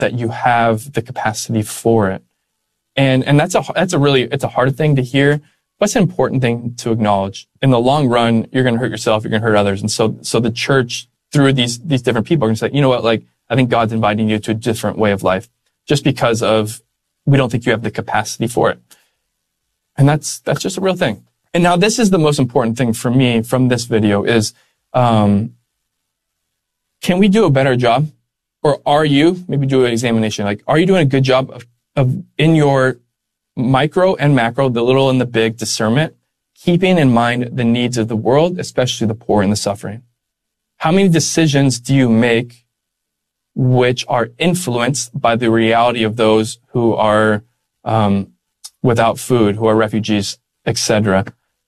that you have the capacity for it. And it's a hard thing to hear, but it's an important thing to acknowledge. In the long run, you're going to hurt yourself, you're going to hurt others. And so the church, through these different people, are going to say, you know what, like, I think God's inviting you to a different way of life just because we don't think you have the capacity for it. And that's just a real thing. And now this is the most important thing for me from this video is, can we do a better job? Or maybe do an examination, like, are you doing a good job of in your micro and macro, the little and the big discernment, keeping in mind the needs of the world, especially the poor and the suffering? How many decisions do you make which are influenced by the reality of those who are without food, who are refugees, etc.?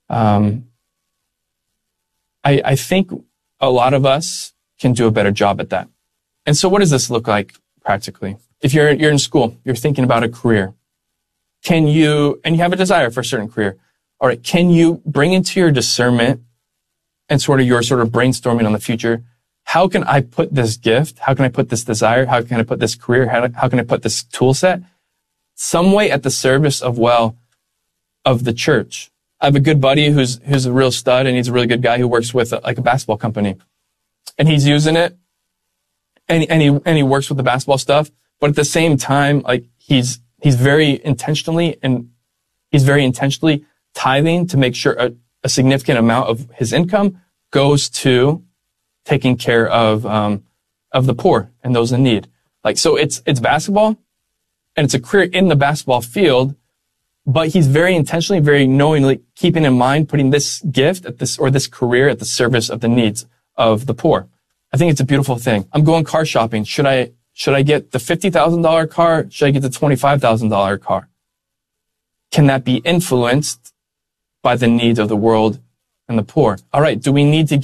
I think a lot of us can do a better job at that. And so what does this look like practically? If you're in school, you're thinking about a career. And you have a desire for a certain career. All right. Can you bring into your discernment and your brainstorming on the future? How can I put this gift? How can I put this desire? How can I put this career? How can I put this tool set some way at the service of the church? I have a good buddy who's a real stud, and he's a really good guy who works with a basketball company, and he's using it. And he works with the basketball stuff, but at the same time, like, he's very intentionally tithing to make sure a significant amount of his income goes to taking care of the poor and those in need. Like, so it's basketball, and it's a career in the basketball field, but he's very intentionally, very knowingly keeping in mind putting this gift this career at the service of the needs of the poor. I think it's a beautiful thing. I'm going car shopping. Should I get the $50,000 car? Should I get the $25,000 car? Can that be influenced by the needs of the world and the poor? All right. Do we need to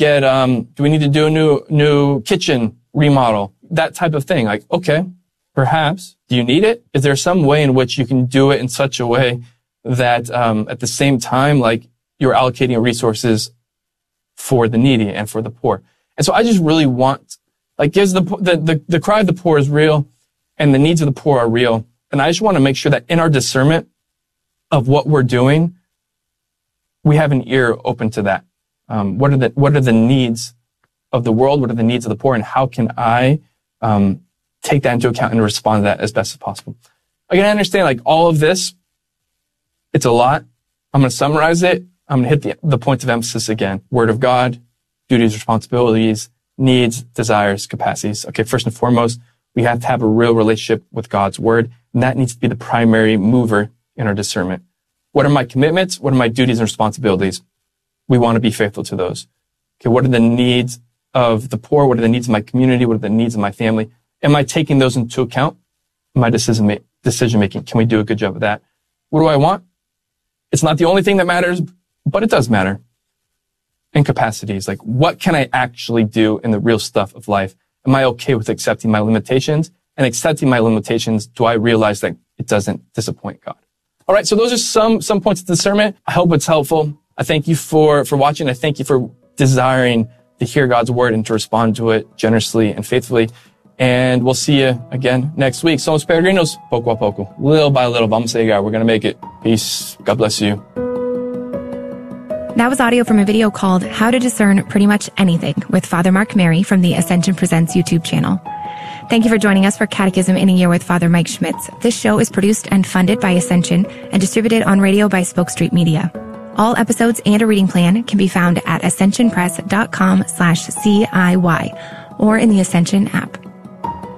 do a new kitchen remodel? That type of thing. Like, okay, perhaps. Do you need it? Is there some way in which you can do it in such a way that, at the same time, like, you're allocating resources for the needy and for the poor? And so I just really want, like, the cry of the poor is real and the needs of the poor are real. And I just want to make sure that in our discernment of what we're doing, we have an ear open to that. What are the needs of the world? What are the needs of the poor? And how can I, take that into account and respond to that as best as possible? Again, I understand, like, all of this, it's a lot. I'm going to summarize it. I'm going to hit the points of emphasis again. Word of God, duties, responsibilities, needs, desires, capacities. Okay, first and foremost, we have to have a real relationship with God's word, and that needs to be the primary mover in our discernment. What are my commitments? What are my duties and responsibilities? We want to be faithful to those. Okay, what are the needs of the poor? What are the needs of my community? What are the needs of my family? Am I taking those into account in my decision making? Can we do a good job of that? What do I want? It's not the only thing that matters, but it does matter. And capacities, like, what can I actually do in the real stuff of life? Am I okay with accepting my limitations? And accepting my limitations, do I realize that it doesn't disappoint God? All right, so those are some points of discernment. I hope it's helpful. I thank you for watching. I thank you for desiring to hear God's word and to respond to it generously and faithfully. And we'll see you again next week. Somos peregrinos, poco a poco, little by little. Vamos a llegar. We're going to make it. Peace. God bless you. That was audio from a video called How to Discern Pretty Much Anything with Father Mark Mary from the Ascension Presents YouTube channel. Thank you for joining us for Catechism in a Year with Father Mike Schmitz. This show is produced and funded by Ascension and distributed on radio by Spoke Street Media. All episodes and a reading plan can be found at ascensionpress.com/CIY or in the Ascension app.